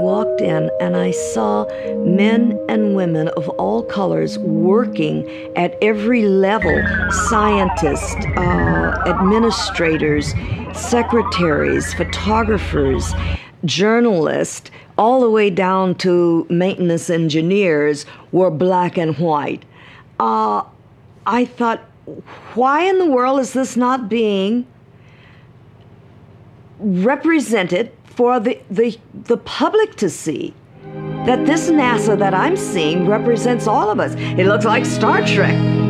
walked in and I saw men and women of all colors working at every level, scientists, administrators, secretaries, photographers, journalists, all the way down to maintenance engineers were black and white. I thought, why in the world is this not being represented for the public to see? That this NASA that I'm seeing represents all of us. It looks like Star Trek.